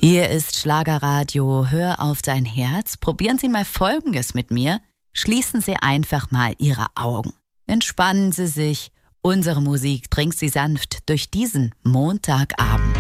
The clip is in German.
Hier ist Schlagerradio. Hör auf dein Herz. Probieren Sie mal Folgendes mit mir. Schließen Sie einfach mal Ihre Augen. Entspannen Sie sich. Unsere Musik bringt Sie sanft durch diesen Montagabend.